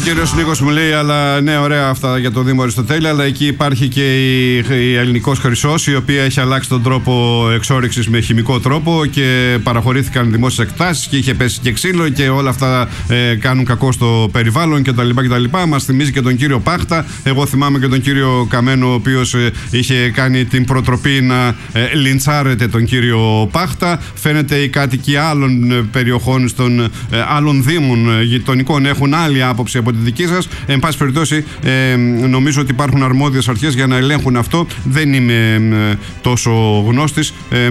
κύριος Νίκος μου λέει, αλλά ναι, ωραία αυτά για το Δήμο Αριστοτέλη, αλλά εκεί υπάρχει και η Ελληνικός Χρυσός, η οποία έχει αλλάξει τον τρόπο εξόρυξης με χημικό τρόπο και παραχωρήθηκαν δημόσιες εκτάσεις και είχε πέσει και ξύλο και όλα αυτά κάνουν κακό στο περιβάλλον κτλ. Μας θυμίζει και τον κύριο Πάχτα. Εγώ θυμάμαι και τον κύριο Καμένο, ο οποίος είχε κάνει την προτροπή να λιντσάρετε τον κύριο Πάχτα. Φαίνεται οι κάτοικοι άλλων περιοχών, των άλλων δήμων γειτονικών, έχουν άλλη άποψη από τη δική σας. Εν πάση περιπτώσει, νομίζω ότι υπάρχουν αρμόδιες αρχές για να ελέγχουν αυτό. Δεν είμαι τόσο γνώστης.